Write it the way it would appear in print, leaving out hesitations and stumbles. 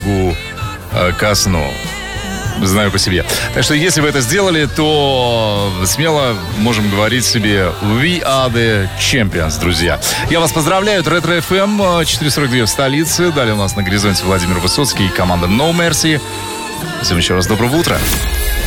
ко сну. Знаю по себе. Так что, если вы это сделали, то смело можем говорить себе We are the champions, друзья. Я вас поздравляю. Ретро FM 442 в столице. Далее у нас на горизонте Владимир Высоцкий и команда No Mercy. Всем еще раз доброго утра.